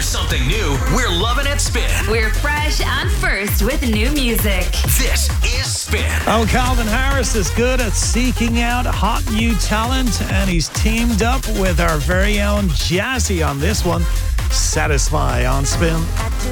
something new, we're loving it Spin. We're fresh and first with new music. This is Spin. Oh, Calvin Harris is good at seeking out hot new talent, and he's teamed up with our very own Jazzy on this one. Satisfy on Spin.